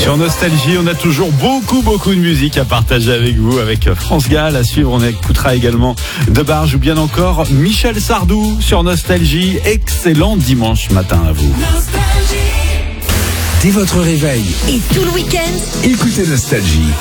Sur Nostalgie, on a toujours beaucoup de musique à partager avec vous, avec France Gall à suivre. On écoutera également Debarge ou bien encore Michel Sardou sur Nostalgie. Excellent dimanche matin à vous. Dès votre réveil Et tout le week-end, écoutez Nostalgie.